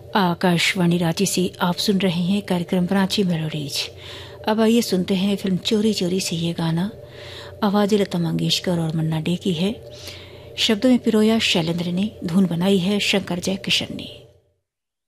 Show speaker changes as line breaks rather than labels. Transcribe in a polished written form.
आकाशवाणी रांची से आप सुन रहे हैं कार्यक्रम रांची मेलोडीज। अब आइए सुनते हैं फिल्म चोरी चोरी से ये गाना। आवाज लता मंगेशकर और मन्ना डे की है, शब्दों में पिरोया शैलेंद्र ने, धुन बनाई है शंकर जयकिशन ने।